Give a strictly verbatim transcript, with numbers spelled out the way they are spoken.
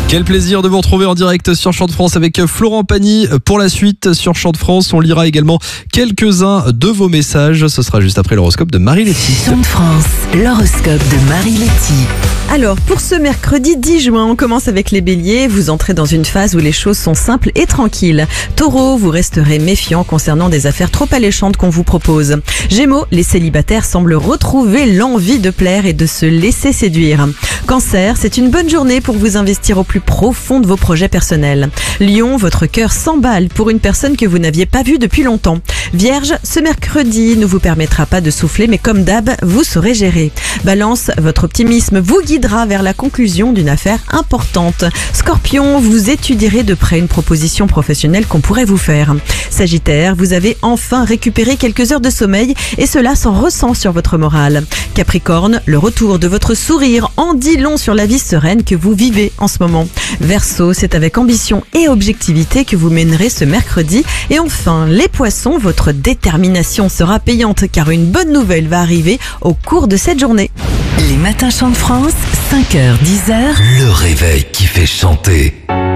Quel plaisir de vous retrouver en direct sur Chant de France avec Florent Pagny. Pour la suite, sur Chant de France, on lira également quelques-uns de vos messages. Ce sera juste après l'horoscope de Marie-Letty. Chant de France, l'horoscope de Marie-Letty. Alors, pour ce mercredi dix juin, on commence avec les béliers. Vous entrez dans une phase où les choses sont simples et tranquilles. Taureau, vous resterez méfiant concernant des affaires trop alléchantes qu'on vous propose. Gémeaux, les célibataires semblent retrouver l'envie de plaire et de se laisser séduire. Cancer, c'est une bonne journée pour vous investir au plus profond de vos projets personnels. Lion, votre cœur s'emballe pour une personne que vous n'aviez pas vue depuis longtemps. Vierge, ce mercredi ne vous permettra pas de souffler, mais comme d'hab, vous saurez gérer. Balance, votre optimisme vous guidera vers la conclusion d'une affaire importante. Scorpion, vous étudierez de près une proposition professionnelle qu'on pourrait vous faire. Sagittaire, vous avez enfin récupéré quelques heures de sommeil et cela s'en ressent sur votre morale. Capricorne, le retour de votre sourire en dit long sur la vie sereine que vous vivez en ce moment. Verseau, c'est avec ambition et objectivité que vous mènerez ce mercredi. Et enfin, les poissons, votre détermination sera payante car une bonne nouvelle va arriver au cours de cette journée. Les matins Chant de France, cinq heures, dix heures. Le réveil qui fait chanter.